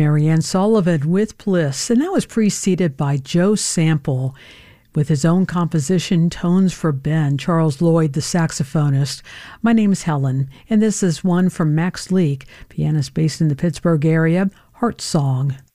Marianne Sullivan with Bliss, and that was preceded by Joe Sample with his own composition, Tones for Ben, Charles Lloyd, the saxophonist. My name is Helen, and this is one from Max Leake, pianist based in the Pittsburgh area, Heart Song.